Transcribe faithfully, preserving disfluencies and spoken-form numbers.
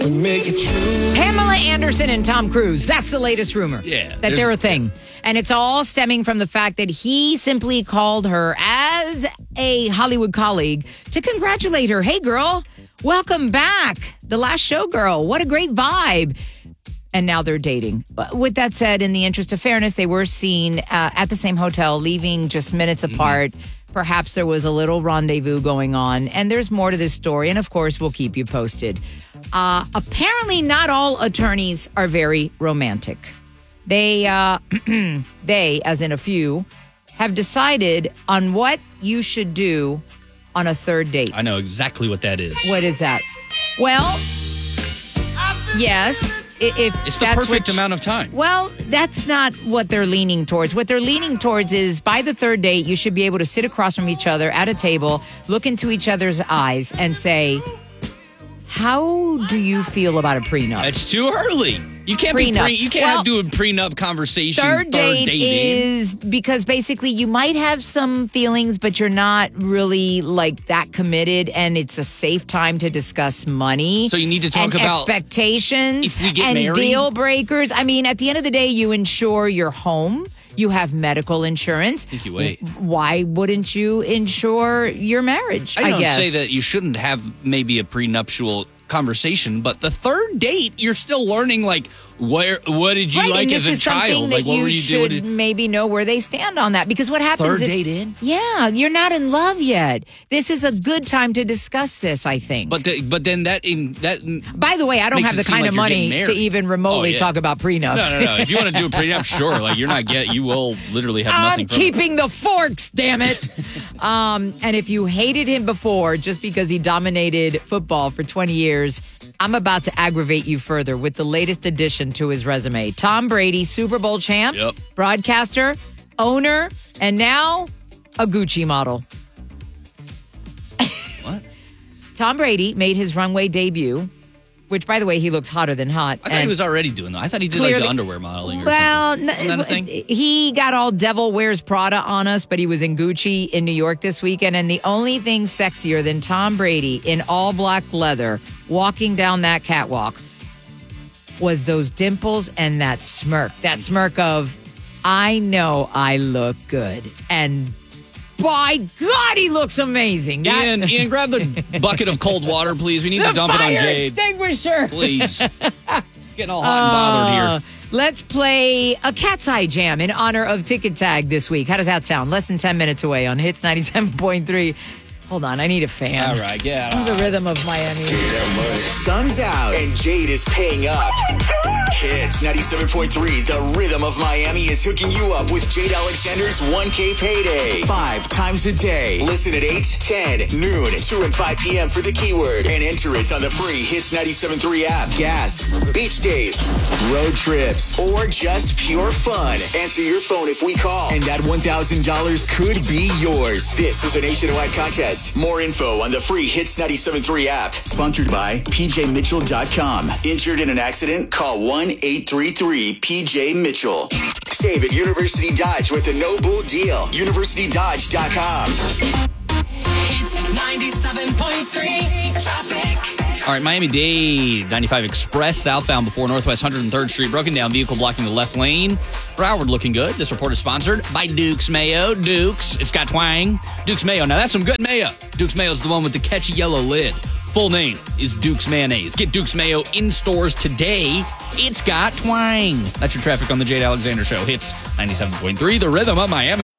Make it true. Pamela Anderson and Tom Cruise. That's the latest rumor. Yeah, That they're a thing. And it's all stemming from the fact that he simply called her as a Hollywood colleague to congratulate her. Hey, girl, welcome back. The Last Show girl. What a great vibe. And now they're dating. With that said, in the interest of fairness, they were seen uh, at the same hotel, leaving just minutes apart. Mm-hmm. Perhaps there was a little rendezvous going on. And there's more to this story. And of course, we'll keep you posted. Uh, apparently, not all attorneys are very romantic. They, uh, they, as in a few, have decided on what you should do on a third date. I know exactly what that is. What is that? Well, yes. If it's the that's perfect what, amount of time. Well, that's not what they're leaning towards. What they're leaning towards is by the third date, you should be able to sit across from each other at a table, look into each other's eyes, and say, how do you feel about a prenup? It's too early. You can't prenup. be pre, you can't well, do a prenup conversation. Third, third date dating. is because basically you might have some feelings, but you're not really like that committed, and it's a safe time to discuss money. So you need to talk and about expectations if we get and married? deal breakers. I mean, at the end of the day, you insure your home. You have medical insurance. Think you wait. Why wouldn't you insure your marriage? I I, don't guess. say that you shouldn't have maybe a prenuptial conversation, but the third date, you're still learning, like, where what did you right, like and as this a is child? something Like, that what you were you should doing? maybe know where they stand on that. Because what happens? Third if- date in? Yeah, you're not in love yet. This is a good time to discuss this, I think. But the, but then that in that. By the way, I don't makes have it the seem kind like of you're money getting to married. even remotely Oh, yeah. talk about prenups. No, no, no. If you want to do a prenup, sure. Like, you're not get. You will literally have nothing. I'm from keeping the forks, damn it. um, and if you hated him before just because he dominated football for twenty years, I'm about to aggravate you further with the latest addition to his resume. Tom Brady, Super Bowl champ, Yep. broadcaster, owner, and now a Gucci model. What? Tom Brady made his runway debut, which, by the way, he looks hotter than hot. I thought he was already doing that. I thought he did Clearly- like the underwear modeling or well, something. Isn't that a thing? he got all Devil Wears Prada on us, but he was in Gucci in New York this weekend. And the only thing sexier than Tom Brady in all black leather walking down that catwalk was those dimples and that smirk. That smirk of, I know I look good. And by God, he looks amazing. That- Ian, Ian, grab the bucket of cold water, please. We need the to dump it on fire Jade. extinguisher. Please. Getting all hot and bothered Uh, here. Let's play a Cat's Eye Jam in honor of Ticket Tag this week. How does that sound? Less than ten minutes away on Hits ninety-seven point three. Hold on, I need a fan. All right, get The out. rhythm of Miami. Sun's out and Jade is paying up. Hits ninety-seven point three, the rhythm of Miami is hooking you up with Jade Alexander's one K payday. Five times a day. Listen at eight, ten, noon, two, and five p.m. for the keyword and enter it on the free Hits ninety-seven point three app. Gas, beach days, road trips, or just pure fun. Answer your phone if we call, and that one thousand dollars could be yours. This is a nationwide contest. More info on the free Hits ninety-seven point three app. Sponsored by P J Mitchell dot com. Injured in an accident? Call one eight three three P J Mitchell. Save at University Dodge with a no bull deal. University Dodge dot com. Hits ninety-seven point three traffic. All right, Miami-Dade, ninety-five Express, southbound before Northwest one hundred third Street. Broken down vehicle blocking the left lane. Broward looking good. This report is sponsored by Duke's Mayo. Duke's, it's got twang. Duke's Mayo. Now, that's some good mayo. Duke's Mayo is the one with the catchy yellow lid. Full name is Duke's Mayonnaise. Get Duke's Mayo in stores today. It's got twang. That's your traffic on the Jade Alexander Show. Hits ninety-seven point three, the rhythm of Miami.